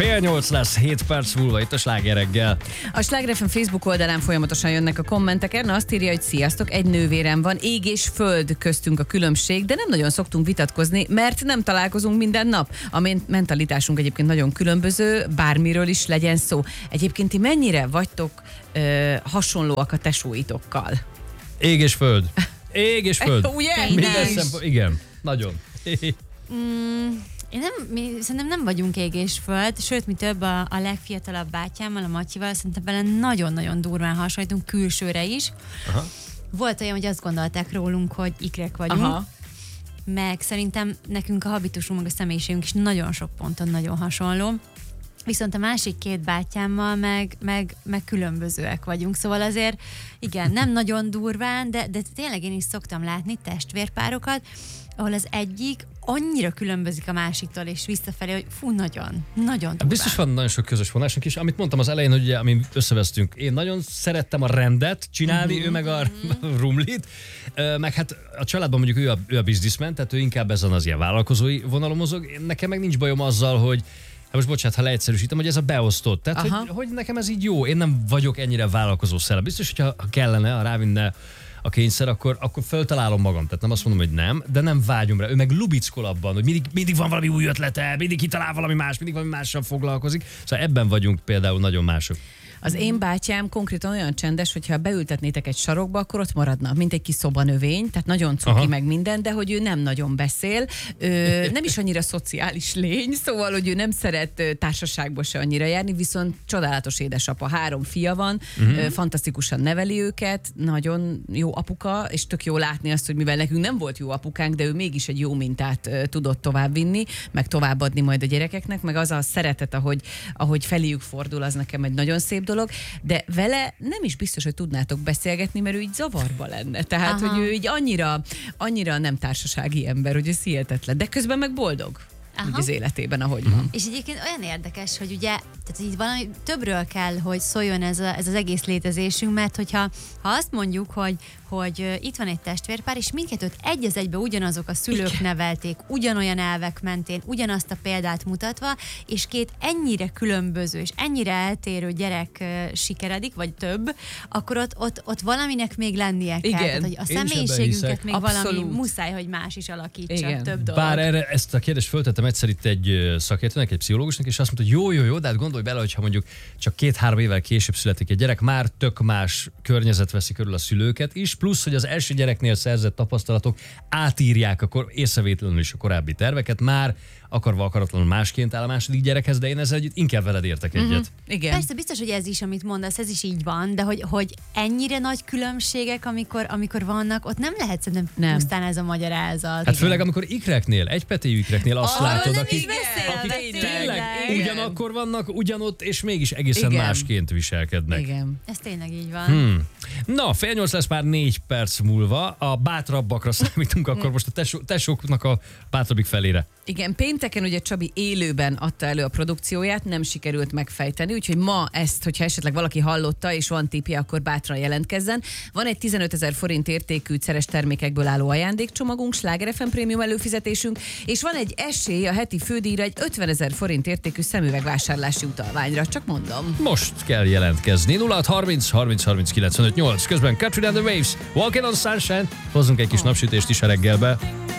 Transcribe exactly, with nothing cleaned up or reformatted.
Fél nyolc lesz, hét perc múlva itt a Sláger reggel. A Sláger ef em Facebook oldalán folyamatosan jönnek a kommentek. Erna azt írja, hogy sziasztok, egy nővérem van, ég és föld köztünk a különbség, de nem nagyon szoktunk vitatkozni, mert nem találkozunk minden nap. A mentalitásunk egyébként nagyon különböző, bármiről is legyen szó. Egyébként ti mennyire vagytok ö, hasonlóak a tesóitokkal? Ég és föld. Ég és föld. Ugye? Minden szempont, igen, nagyon. Mm, én nem, mi szerintem nem vagyunk ég és föld, sőt, mi több a, a legfiatalabb bátyámmal, a Matyival, szerintem vele nagyon-nagyon durván hasonlítunk külsőre is. Aha. Volt olyan, hogy azt gondolták rólunk, hogy ikrek vagyunk. Aha. Meg szerintem nekünk a habitusunk, meg a személyiségünk is nagyon sok ponton nagyon hasonló. Viszont a másik két bátyámmal meg, meg, meg különbözőek vagyunk. Szóval azért, igen, nem nagyon durván, de, de tényleg én is szoktam látni testvérpárokat, ahol az egyik annyira különbözik a másiktól, és visszafelé, hogy fú, nagyon, nagyon durván. Biztos van nagyon sok közös vonásunk is, amit mondtam az elején, hogy ugye, amin összevesztünk, én nagyon szerettem a rendet csinálni, uh-huh. ő meg a rumlit, meg hát a családban mondjuk ő a, ő a businessman, tehát ő inkább ezen az ilyen vállalkozói vonalon mozog, nekem meg nincs bajom azzal, hogy hát most bocsánat, ha leegyszerűsítem, hogy ez a beosztott. Tehát, hogy, hogy nekem ez így jó. Én nem vagyok ennyire vállalkozó szellem. Biztos, hogyha ha kellene, ha rávinne a kényszer, akkor, akkor föltalálom magam. Tehát nem azt mondom, hogy nem, de nem vágyom rá. Ő meg lubickol abban, hogy mindig, mindig van valami új ötlete, mindig kitalál valami más, mindig valami mással foglalkozik. Szóval ebben vagyunk például nagyon mások. Az én bátyám konkrétan olyan csendes, hogyha beültetnétek egy sarokba, akkor ott maradna, mint egy kis szobanövény, tehát nagyon cuki Aha. meg minden, de hogy ő nem nagyon beszél, ő nem is annyira szociális lény, szóval, hogy ő nem szeret társaságba se annyira járni, viszont csodálatos édesapa, három fia van, uh-huh. fantasztikusan neveli őket, nagyon jó apuka, és tök jó látni azt, hogy mivel nekünk nem volt jó apukánk, de ő mégis egy jó mintát tudott továbbvinni, meg továbbadni majd a gyerekeknek, meg az a szeretet, ahogy, ahogy feléjük fordul, az nekem egy nagyon szép dolog, de vele nem is biztos, hogy tudnátok beszélgetni, mert ő így zavarba lenne. Tehát, Aha. hogy ő így annyira, annyira nem társasági ember, hogy ez hihetetlen. De közben meg boldog. Úgy az életében, ahogy van. És egyébként olyan érdekes, hogy ugye, tehát így valami többről kell, hogy szóljon ez, a, ez az egész létezésünk, mert hogyha ha azt mondjuk, hogy, hogy itt van egy testvérpár, és mindkettőt egy az egybe ugyanazok a szülők Igen. nevelték, ugyanolyan elvek mentén, ugyanazt a példát mutatva, és két ennyire különböző és ennyire eltérő gyerek sikeredik, vagy több, akkor ott, ott, ott valaminek még lennie kell. Igen. Tehát, hogy a személyiségünket még Abszolút. valami muszáj, hogy más is alakítsa. Igen. Több dolog. Bár erre ezt a kérdést föltettem egyszer itt egy szakértőnek, egy pszichológusnak, és azt mondta, hogy jó, jó, jó, de hát gondolj bele, hogyha mondjuk csak két-három évvel később születik egy gyerek, már tök más környezet veszi körül a szülőket is, plusz, hogy az első gyereknél szerzett tapasztalatok átírják akkor észrevétlenül is a korábbi terveket, már akarva akaratlanul másként áll a második gyerekhez, de én ezzel együtt inkább veled értek egyet. Mm-hmm. Igen. Persze, biztos, hogy ez is, amit mondasz, ez is így van, de hogy, hogy ennyire nagy különbségek, amikor, amikor vannak, ott nem lehet szerintem nem. pusztán ez a magyarázat. Hát főleg, amikor ikreknél, egypetéjű ikreknél azt Arról látod, nem akik, is beszélve, akik tényleg. tényleg Igen. ugyanakkor vannak, ugyanott, és mégis egészen Igen. másként viselkednek. Igen. Ez tényleg így van. Hmm. Na, fél nyolc lesz már négy perc múlva, a bátrabbakra számítunk, akkor most a tesó, tesóknak a bátrabbik felére. Igen, pénteken ugye Csabi élőben adta elő a produkcióját, nem sikerült megfejteni, úgyhogy ma ezt, hogyha esetleg valaki hallotta és van tippje, akkor bátran jelentkezzen. Van egy tizenötezer forint értékű ceres termékekből álló ajándékcsomagunk, Sláger ef em prémium előfizetésünk, és van egy esély a heti fődíjra egy ötvenezer forint értékű szemüvegvásárlási utalványra, csak mondom. Most kell jelentkezni. nulla hat harminc harminc harminc kilencvenöt nyolc. Közben Katrina and the Waves, Walking on Sunshine. Hozzunk egy kis napsütést is a reggelbe.